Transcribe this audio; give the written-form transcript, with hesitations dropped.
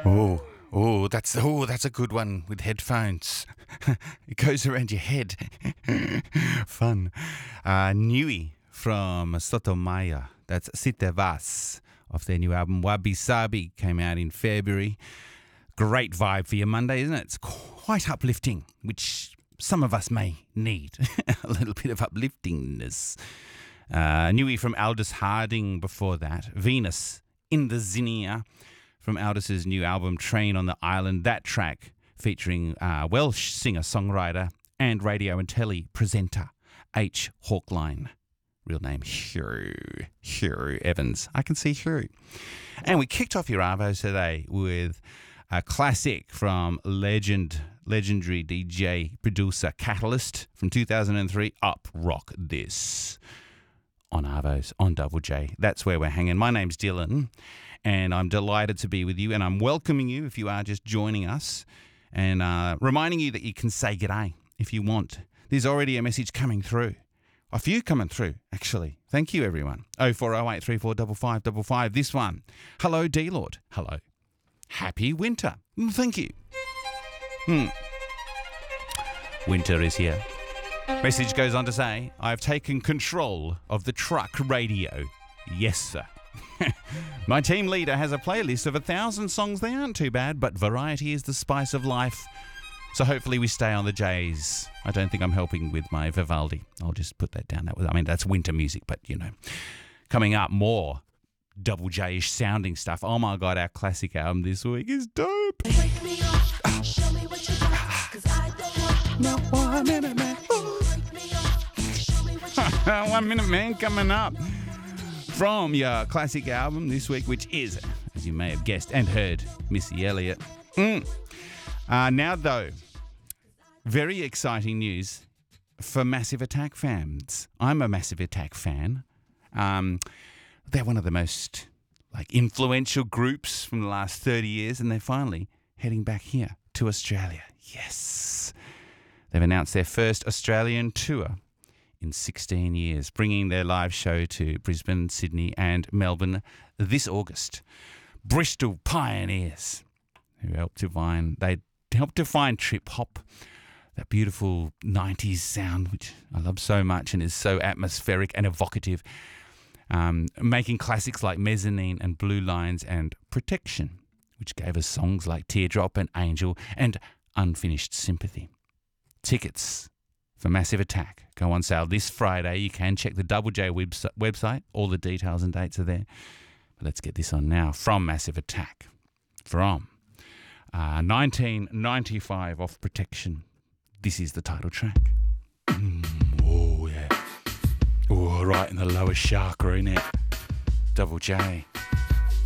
That's a good one with headphones. It goes around your head. Fun. Nui from Sotomayor. That's Si Te Vas off their new album Wabi Sabi. Came out in February. Great vibe for your Monday, isn't it? It's quite uplifting, which some of us may need. A little bit of upliftingness. Nui from Aldous Harding before that. Venus in the Zinnia from Aldous' new album Train on the Island. That track featuring Welsh singer-songwriter and radio and telly presenter H. Hawkline. Real name Hugh Evans. I can see Hugh. And we kicked off your Arvos today with a classic from legendary DJ producer Catalyst from 2003, Up Rock This. On Arvos, on Double J. That's where we're hanging. My name's Dylan, and I'm delighted to be with you, and I'm welcoming you if you are just joining us, and reminding you that you can say g'day if you want. There's already a message coming through. A few coming through, actually. Thank you, everyone. 0408 345555. This one. Hello, D-Lord. Hello. Happy winter. Thank you. Winter is here. Message goes on to say, I've taken control of the truck radio. Yes, sir. My team leader has a playlist of 1,000 songs. They aren't too bad, but variety is the spice of life. So hopefully we stay on the J's. I don't think I'm helping with my Vivaldi. I'll just put that down. That's winter music, but, you know. Coming up, more Double J-ish sounding stuff. Oh, my God, our classic album this week is dope. Wake me up, show me what you got, 'cause I don't want no 1 minute, man. 1 minute man coming up from your classic album this week, which is, as you may have guessed and heard, Missy Elliott. Now, though, very exciting news for Massive Attack fans. I'm a Massive Attack fan. They're one of the most influential groups from the last 30 years, and they're finally heading back here to Australia. Yes. They've announced their first Australian tour in 16 years, bringing their live show to Brisbane, Sydney and Melbourne this August. Bristol pioneers who helped to find trip hop, that beautiful 90s sound, which I love so much and is so atmospheric and evocative, making classics like Mezzanine and Blue Lines and Protection, which gave us songs like Teardrop and Angel and Unfinished Sympathy. Tickets for Massive Attack go on sale this Friday. You can check the Double J website. All the details and dates are there. But let's get this on now. From Massive Attack. From 1995 off Protection. This is the title track. Oh, yeah. Oh, right in the lowest chakra, innit? Double J.